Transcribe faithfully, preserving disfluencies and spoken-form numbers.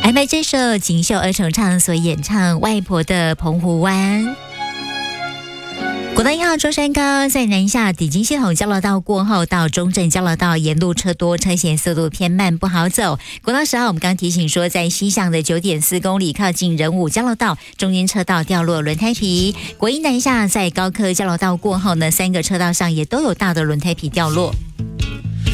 来买这首锦绣儿童唱所演唱《外婆的澎湖湾》。国道一号中山高在南下抵金系统交流道过后，到中正交流道沿路车多，车线速度偏慢，不好走。国道十号我们刚提醒说，在西向的 九点四公里靠近仁武交流道，中间车道掉落轮胎皮。国一南下在高科交流道过后呢，三个车道上也都有大的轮胎皮掉落。